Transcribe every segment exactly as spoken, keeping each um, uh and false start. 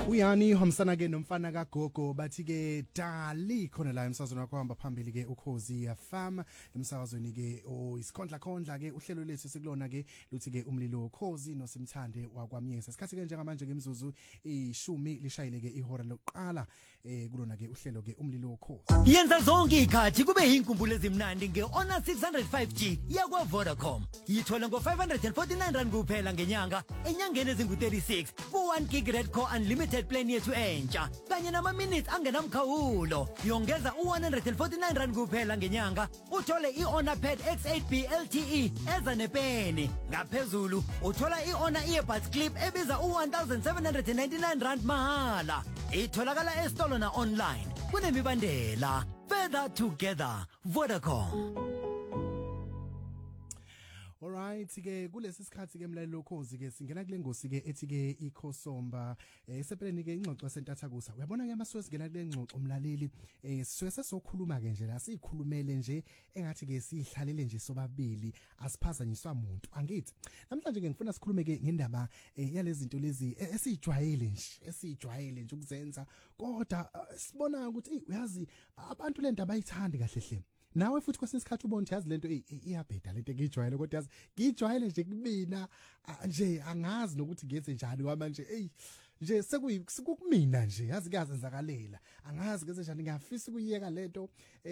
Uyani homsana ke nomfana kaGogo bathi ke dali khona la emsazweni wakho hamba phambili ke ukhozi yafama emsazweni ke o isikhondla khondla ke uhlelo lethu sikulona ke luthi ke umlilo ukhozi nosimthande wakwamyesa isikhathi ke njengamanje ke imizuzu ishumi lishayile ke ihora lokuqala eh kulona ke uhlelo ke umlilo ukhozi yenza zonke ikhathi kube inkumbulo ezimnandi ngeHonor six oh five G yakwa Vodacom yithola ngo five hundred forty-nine rand kuphela ngenyanga enyangeni ezingu thirty-six ku one gig red core unlimited plan yethu entsha kanye nama minutes angenamkhawulo yongeza u one hundred forty-nine rand kuphela ngenyanga uthole iHonor Pad X eight B L T E eza nepeni ngaphezulu uthola iHonor earbuds clip ebiza u one thousand seven hundred ninety-nine rand mahala itholakala estolo na online kunemibandela further together Vodacom. Alright ke kulesi sikhathi ke mlalelo ukhozi ke singena kule ngosi ke ethi ke ikhosomba esepeleni ke ingxoxo sentathakusa uyabona ke masuke singena kule ngxoxo umlaleli eh sisuke sesokhuluma ke nje la sikhulumele nje engathi ke sihlalele nje sobabili asiphazanyiswa umuntu angithi namhlanje ke ngifuna sikhulume ke ngendaba yalezi zinto lezi esijwayele nje esijwayele nje ukuzenza kodwa sibona ukuthi uyazi abantu le ndaba ayithandi kahle hle nawe futhi kwesikhathi ubona yazi lento iyabheda lento ngijwayele kodwa yazi ngijwayele nje kumina nje angazi nokuthi ngenze njani ngoba manje hey nje sekukumina nje yazi kuyazenzakalela angazi ngenze njani ngiyafisa ukuyeka lento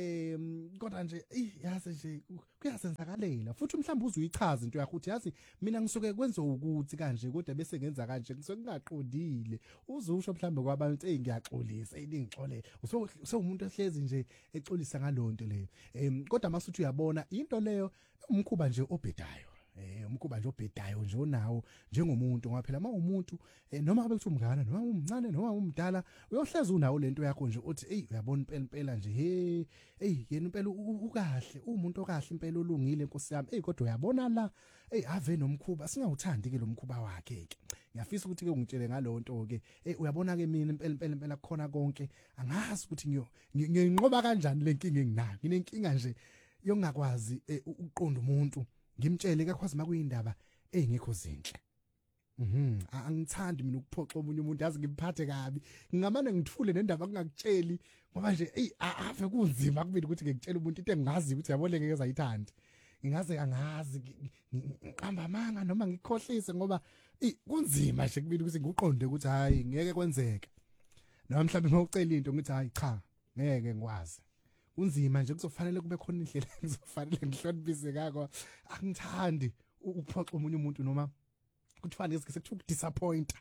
em kodwa nje yazi nje kuyazenzakalela futhi mhlawumbe uzuyichaza into yakho uthi yazi mina ngisuke kwenza ukuthi kanje kodwa bese ngenza kanje ngisuke ngingaqondile uzusho mhlawumbe kwabantu hey ngiyaxolisa eyingixolele usewumuntu ehlezi nje exolisa ngalonto leyo em kodwa masuthi uyabona into leyo umkhuba nje obhedayo eh umkhuba nje obhedayo nje onawo njengomuntu ngoba phela mawumuntu noma ngabe kuthi umngane noma umncane noma umdala uyohleza unawo lento yakho nje uthi hey uyabona impela impela nje hey hey yena impela ukahle umuntu okahle impela olungile Nkosi yami hey kodwa uyabona la hey ave nomkhuba singawuthandi ke lo mkhuba wakhe ke ngiyafisa ukuthi ke ungitshele ngalonto ke hey uyabona ke mina impela impela impela khona konke angazi ukuthi ngiyo ngiyinqoba kanjani lenkinga enginayo nginenkinga nje yongakwazi ukuqonda umuntu ngimtshele kakwazi makuyindaba engekho zinhle mhm angithandi mina ukuphoxa omunye umuntu yazi ngiphathe kabi ngingamane ngithule nendaba ngingakutsheli ngoba nje hey ave kunzima kubili ukuthi ngikutshela umuntu into engazi ukuthi yabona ngeke zayithandi ngingaze angazi ngiqamba amanga noma ngikhohlise ngoba kunzima nje kubili ukuthi ngiqonde ukuthi hayi ngeke kwenzeke noma mhlawumbe ngocela into ngithi hayi cha ngeke ngikwazi kunzima nje kuzofanele kube khona indlela kuzofanele ngihloniphe ngakho angithandi ukuphoxa umunye umuntu noma kuthwane sekuthiwa ukudisappoint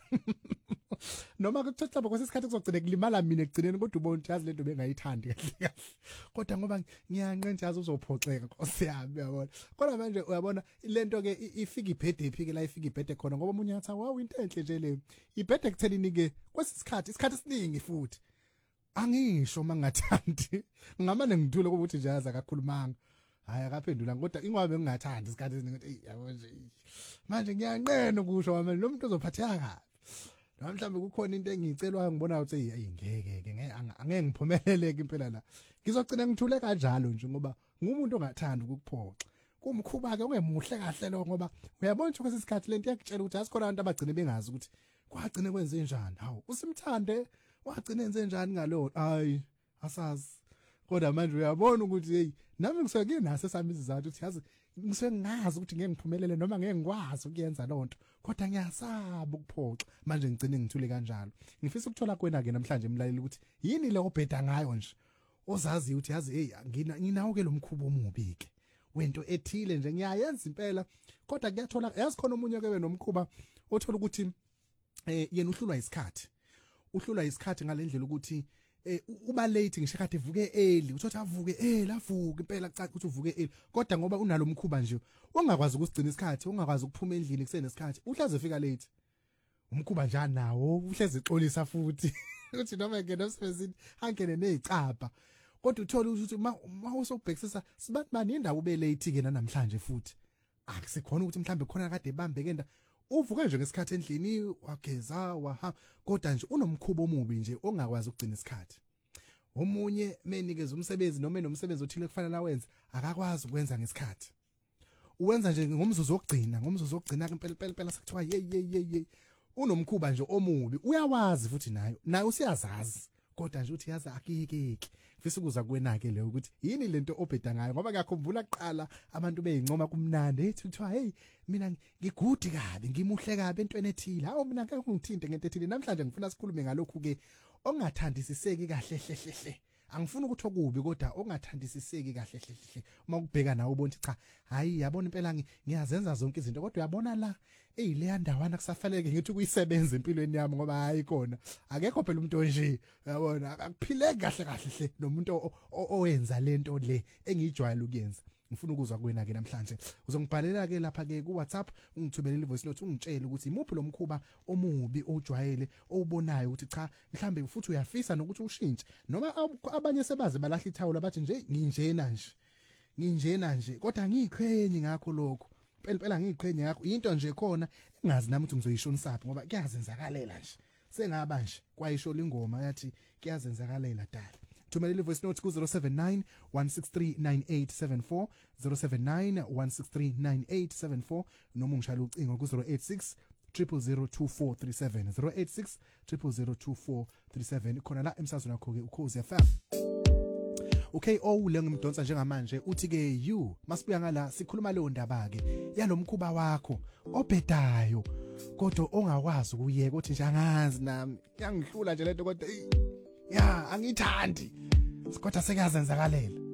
noma kuthatha lokho isikhathi kuzogcina kulimala mina ekugcineni kodwa ubona ukuthi yazi lento bengayithandi kahle kahle kodwa ngoba ngiyanqenja yazi uzophoxeka Nkosi yami uyabona kodwa manje uyabona lento ke ifika ibhede iphike la ifika ibhede khona ngoba umunye athi wow into enhle nje le ibhede kuthelini ke kwesisikhathi isikhathi esiningi futhi angisho mangathandi ngamane ngithule ukuthi nje yaza akakhulumanga hayi akaphendula kodwa ingwabe ngingathandi isikhathi esiningi ukuthi yabo nje manje ngiyanqena ukusho wami lo muntu uzophatheka kabi noma mhlambe kukhona into engiyicelwa ngibona ukuthi hey ngeke ke angeke ngiphumeleleke impela la ngizogcina ngithule kanjalo nje ngoba ngumuntu ongathandi ukuphoxa kumkhuba ke ungemuhle kahle lo ngoba uyabona ukuthi kwesisikhathi lento yakutshela ukuthi asikhona abantu abagcine bengazi ukuthi kwagcine kwenze njani hawo usimthande wagcina enze njani ngalona hayi asazi kodwa manje uyabona ukuthi hey nami ngisuke naso sami izizathu ukuthi yazi ngisuke ngazi ukuthi ngeke ngiphumelele noma ngeke ngikwazi ukuyenza lonto kodwa ngiyasaba ukuphoxa manje ngicine ngithule kanjalo ngifisa ukuthola kwena ke namhlanje emlaleli ukuthi yini le obheda ngayo nje ozazi ukuthi yazi hey ngina nginawo ke lo mkhubo omubi ke wento ethile nje ngiyayenza impela kodwa kuyathola yazi khona umunye ke wenomkhuba othola ukuthi eh yena uhlulwa isikhathi uhlulwa isikhathi ngalendlela ukuthi eh uba late ngisho kade evuke early uthothi avuke eh lavuka impela kucaca ukuthi uvuke early kodwa ngoba unalo mkhuba nje ungakwazi ukusigcina isikhathi ungakwazi ukuphuma endlini kusene isikhathi uhlaze efika late umkhuba njani nawo uhleze exolisa futhi uthi noma ngene emsebenzini angene nezicapha kodwa uthola ukuthi ma usobhekisisa sibathi manje indawo ube late ke namhlanje futhi akusekhona ukuthi mhlambe khona kade ebambeke nda uvuka nje ngesikhathi endlini wageza waha kodwa nje unomkhubo omubi nje ongakwazi ukugcina isikhathi omunye menikeza umsebenzi noma enomsebenzi othile kufanele awenze akakwazi ukwenza ngesikhathi uwenza nje ngomzuzu wokugcina ngomzuzu wokugcina impela impela impela sekuthiwa hey hey hey unomkhuba nje omubi uyawazi futhi nayo naye usiyazazi kodwa nje uthi yaza akikeke mfisa ukuza kuwena ke leyo ukuthi yini lento obheda ngayo ngoba ngiyakhumbula kuqala abantu beyincoma kumnandi ethi kuthiwa hey mina ngigudi kabi ngimuhle kabi entweni ethile hawo mina ngeke ngithinte ngento ethile namhlanje ngifuna sikhulume ngalokhu ke ongathandisiseki kahle hle hle hle angifuni ukuthi okubi kodwa ongathandisiseki kahle hle hle uma kubheka nawe ubona cha hayi yabona impela ngiyazenza zonke izinto kodwa uyabona la eyile yandawana kusafanele ngithi kuyisebenza empilweni yami ngoba hayi khona akekho phela umuntu onje uyabona akuphileki kahle kahle hle nomuntu owenza lento le engijwayele ukuyenza ngifuna ukuzwa kuwena ke namhlanje uzongibhalela ke lapha ke ku WhatsApp ungithubelele ivoice note ungitshela ukuthi imuphi lo mkhuba omubi ojwayele owubonayo ukuthi cha mhlambe futhi uyafisa nokuthi ushintshe noma abanye sebaze balahla ithawula bathi nje nginjena nje nginjena nje kodwa ngiyiqhenyi ngakho lokho phela phela ngiyiqhenyi ngakho into nje khona engazi nami ukuthi ngizoyishonisaphi ngoba kuyazenzakalela nje sengaba nje kwayisho lingoma yathi kuyazenzakalela dala Thumelela voice note ku zero seven nine one six three nine eight seven four zero seven nine one six three nine eight seven four noma ungishaya ucingo ku zero eight six zero zero zero two four three seven zero eight six zero zero zero two four three seven khona la emsazweni wakho ke ukhozi F M. Okay owule ngimdonsa njengamanje uthi ke you masibuya ngala sikhuluma leyo ndaba ke yalomkhuba wakho obhedayo kodwa ongakwazi ukuyeka uthi nje angazi nami yangihlula nje lento kodwa ya angithandi kodwa sekuyazenzakalela